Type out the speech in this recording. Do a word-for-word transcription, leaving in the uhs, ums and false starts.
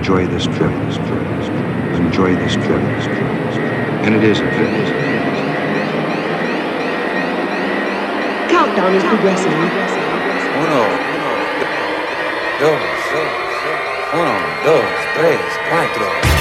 enjoy this trip. Enjoy this trip. And it is a trip. Countdown is progressing. Uno, dos, uno, dos, tres.